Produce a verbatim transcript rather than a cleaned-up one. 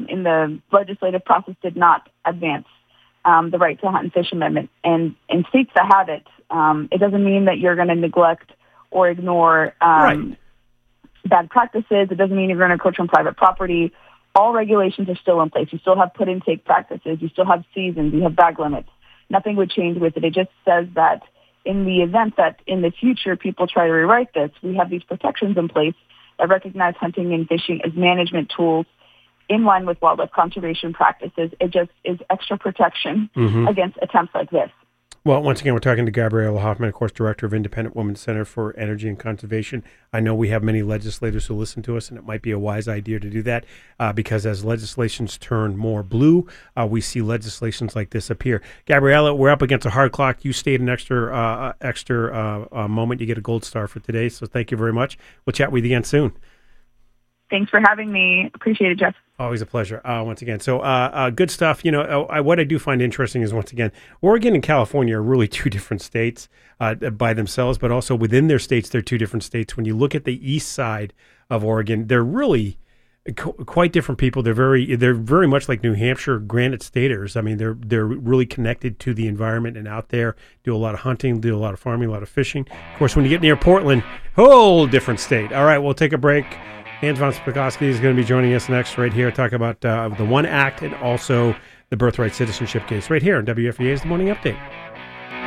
in the legislative process did not advance um, the right to hunt and fish amendment. And in states that have it, um, it doesn't mean that you're going to neglect or ignore um, right. bad practices. It doesn't mean you're going to encroach on private property. All regulations are still in place. You still have put intake practices. You still have seasons. You have bag limits. Nothing would change with it. It just says that in the event that in the future people try to rewrite this, we have these protections in place that recognize hunting and fishing as management tools in line with wildlife conservation practices. It just is extra protection mm-hmm. against attempts like this. Well, once again, we're talking to Gabriella Hoffman, of course, Director of Independent Women's Center for Energy and Conservation. I know we have many legislators who listen to us, and it might be a wise idea to do that uh, because as legislations turn more blue, uh, we see legislations like this appear. Gabriella, we're up against a hard clock. You stayed an extra uh, extra uh, uh, moment. You get a gold star for today, so thank you very much. We'll chat with you again soon. Thanks for having me. Appreciate it, Jeff. Always a pleasure. Uh, once again, so uh, uh, good stuff. You know, uh, what I do find interesting is once again, Oregon and California are really two different states uh, by themselves, but also within their states, they're two different states. When you look at the east side of Oregon, they're really co- quite different people. They're very, they're very much like New Hampshire Granite Staters. I mean, they're they're really connected to the environment and out there, do a lot of hunting, do a lot of farming, a lot of fishing. Of course, when you get near Portland, whole different state. All right, we'll take a break. Hans von Spakovsky is going to be joining us next right here, talk about uh, the One Act and also the birthright citizenship case right here on W F E A's The Morning Update.